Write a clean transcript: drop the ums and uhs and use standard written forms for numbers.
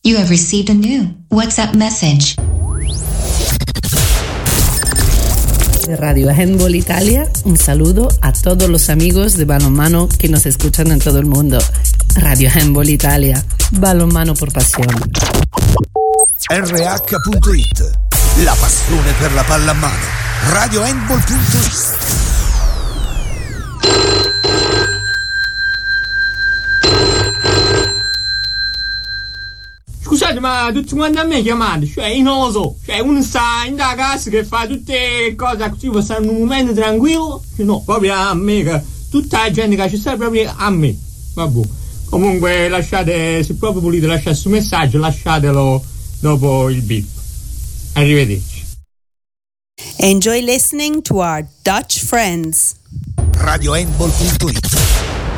You have received a new WhatsApp message. De Radio Handball Italia, un saludo a todos los amigos de balonmano que nos escuchan en todo el mundo. Radio Handball Italia, balonmano por pasión. RH.it, la passione per la pallamano. RadioHandball.it. Scusate, ma tutti quanti a me chiamate, cioè io non lo so, cioè uno sta in da casa che fa tutte cose così, può stare in un momento tranquillo, cioè no, proprio a me, che tutta la gente che ci sta proprio a me, vabbè. Comunque lasciate, se proprio volete lasciare questo messaggio, lasciatelo dopo il beep. Arrivederci. Enjoy listening to our Dutch friends. RadioHandball.it.